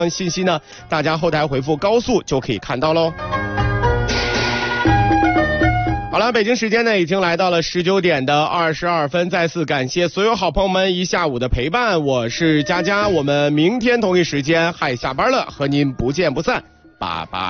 信息呢，大家后台回复高速就可以看到喽。好了，北京时间呢已经来到了19点的22分，再次感谢所有好朋友们一下午的陪伴，我是佳佳，我们明天同一时间下班了，和您不见不散，拜拜。